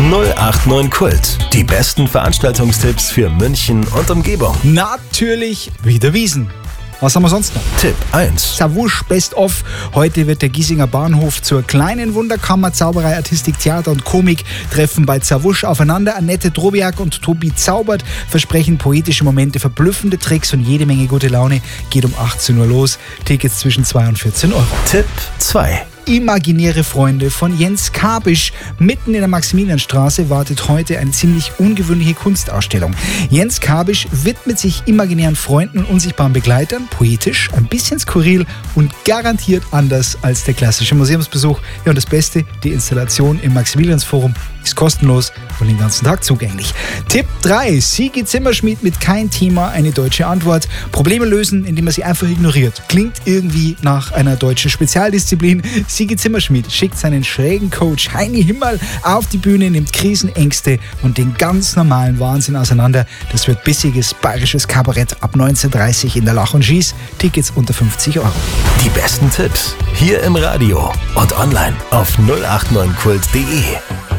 089 Kult. Die besten Veranstaltungstipps für München und Umgebung. Natürlich wieder Wiesn. Was haben wir sonst noch? Tipp 1. Zawusch Best of. Heute wird der Giesinger Bahnhof zur kleinen Wunderkammer. Zauberei, Artistik, Theater und Komik treffen bei Zawusch aufeinander. Annette Drobiak und Tobi Zaubert versprechen poetische Momente, verblüffende Tricks und jede Menge gute Laune. Geht um 18 Uhr los. Tickets zwischen 2 und 14 Euro. Tipp 2. Imaginäre Freunde von Jens Kabisch. Mitten in der Maximilianstraße wartet heute eine ziemlich ungewöhnliche Kunstausstellung. Jens Kabisch widmet sich imaginären Freunden und unsichtbaren Begleitern, poetisch, ein bisschen skurril und garantiert anders als der klassische Museumsbesuch. Ja, und das Beste, die Installation im Maximiliansforum ist kostenlos und den ganzen Tag zugänglich. Tipp 3. Sigi Zimmerschmidt mit Kein Thema, eine deutsche Antwort. Probleme lösen, indem man sie einfach ignoriert. Klingt irgendwie nach einer deutschen Spezialdisziplin. Sigi Zimmerschmidt schickt seinen schrägen Coach Heini Himmel auf die Bühne, nimmt Krisen, Ängste und den ganz normalen Wahnsinn auseinander. Das wird bissiges bayerisches Kabarett ab 19:30 in der Lach und Schieß. Tickets unter 50 Euro. Die besten Tipps hier im Radio und online auf 089kult.de.